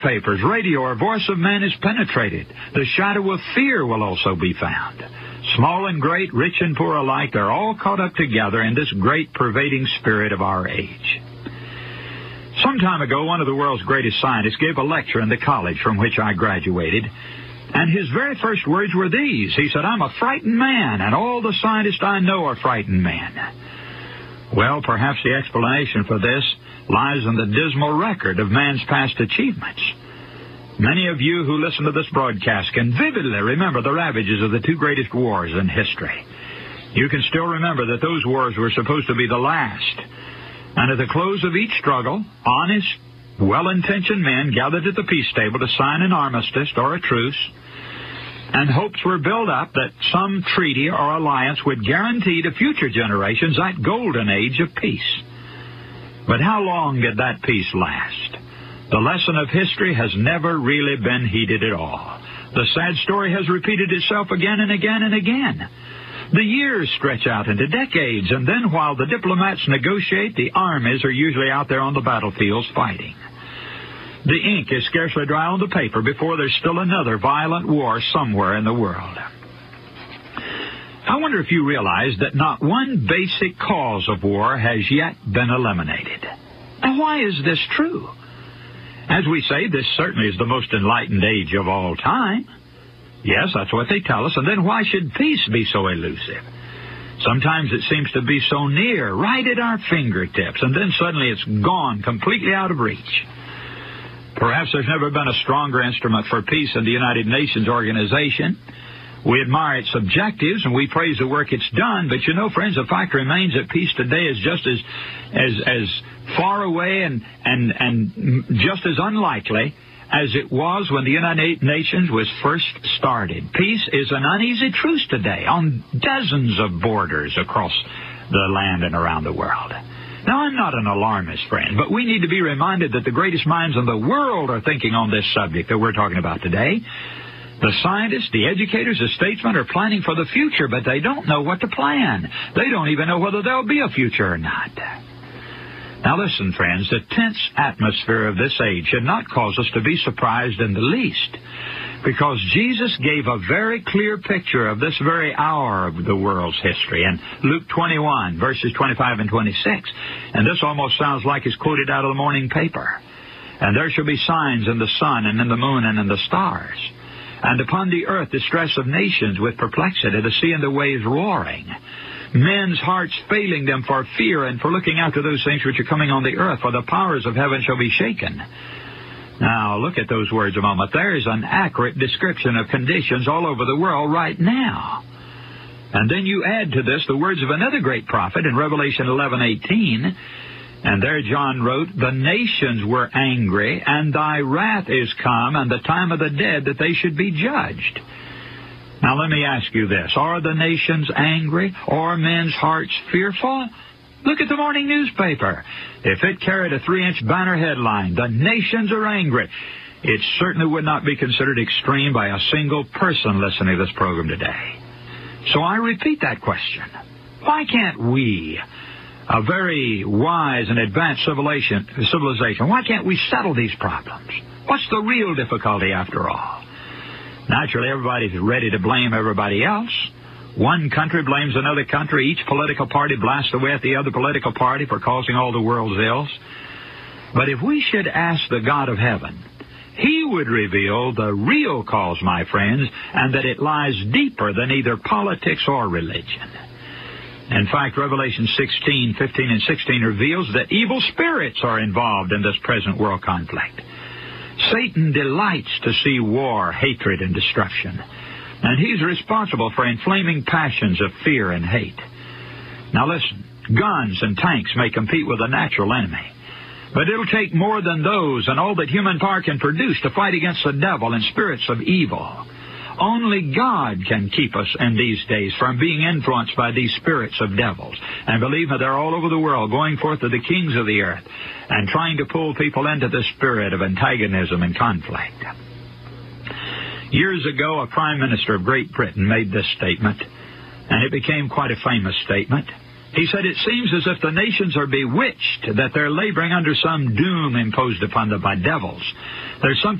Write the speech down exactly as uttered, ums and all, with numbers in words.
newspapers, radio, or voice of man is penetrated, the shadow of fear will also be found. Small and great, rich and poor alike, they're all caught up together in this great pervading spirit of our age. Some time ago, one of the world's greatest scientists gave a lecture in the college from which I graduated, and his very first words were these. He said, "I'm a frightened man, and all the scientists I know are frightened men." Well, perhaps the explanation for this lies in the dismal record of man's past achievements. Many of you who listen to this broadcast can vividly remember the ravages of the two greatest wars in history. You can still remember that those wars were supposed to be the last. And at the close of each struggle, honest, well-intentioned men gathered at the peace table to sign an armistice or a truce, and hopes were built up that some treaty or alliance would guarantee to future generations that golden age of peace. But how long did that peace last? The lesson of history has never really been heeded at all. The sad story has repeated itself again and again and again. The years stretch out into decades, and then while the diplomats negotiate, the armies are usually out there on the battlefields fighting. The ink is scarcely dry on the paper before there's still another violent war somewhere in the world. I wonder if you realize that not one basic cause of war has yet been eliminated. Now, why is this true? As we say, this certainly is the most enlightened age of all time. Yes, that's what they tell us. And then why should peace be so elusive? Sometimes it seems to be so near, right at our fingertips, and then suddenly it's gone, completely out of reach. Perhaps there's never been a stronger instrument for peace than the United Nations organization. We admire its objectives and we praise the work it's done, but you know, friends, the fact remains that peace today is just as as as far away and and and just as unlikely as it was when the United Nations was first started. Peace is an uneasy truce today on dozens of borders across the land and around the world. Now, I'm not an alarmist, friend, but we need to be reminded that the greatest minds in the world are thinking on this subject that we're talking about today. The scientists, the educators, the statesmen are planning for the future, but they don't know what to plan. They don't even know whether there'll be a future or not. Now listen, friends, the tense atmosphere of this age should not cause us to be surprised in the least, because Jesus gave a very clear picture of this very hour of the world's history in Luke twenty-one, verses twenty-five and twenty-six. And this almost sounds like it's quoted out of the morning paper. "And there shall be signs in the sun and in the moon and in the stars. And upon the earth distress of nations with perplexity, the sea and the waves roaring. Men's hearts failing them for fear and for looking after those things which are coming on the earth, for the powers of heaven shall be shaken." Now, look at those words a moment. There is an accurate description of conditions all over the world right now. And then you add to this the words of another great prophet in Revelation eleven eighteen, and there John wrote, "The nations were angry, and thy wrath is come, and the time of the dead that they should be judged." Now let me ask you this. Are the nations angry? Are men's hearts fearful? Look at the morning newspaper. If it carried a three-inch banner headline, "The nations are angry," it certainly would not be considered extreme by a single person listening to this program today. So I repeat that question. Why can't we, a very wise and advanced civilization, civilization, why can't we settle these problems? What's the real difficulty after all? Naturally, everybody's ready to blame everybody else. One country blames another country. Each political party blasts away at the other political party for causing all the world's ills. But if we should ask the God of heaven, He would reveal the real cause, my friends, and that it lies deeper than either politics or religion. In fact, Revelation sixteen, fifteen, and sixteen reveals that evil spirits are involved in this present world conflict. Satan delights to see war, hatred, and destruction. And he's responsible for inflaming passions of fear and hate. Now listen, guns and tanks may compete with a natural enemy, but it'll take more than those and all that human power can produce to fight against the devil and spirits of evil. Only God can keep us in these days from being influenced by these spirits of devils. And believe me, they're all over the world, going forth to the kings of the earth and trying to pull people into the spirit of antagonism and conflict. Years ago, a prime minister of Great Britain made this statement, and it became quite a famous statement. He said, "It seems as if the nations are bewitched, that they're laboring under some doom imposed upon them by devils. There's some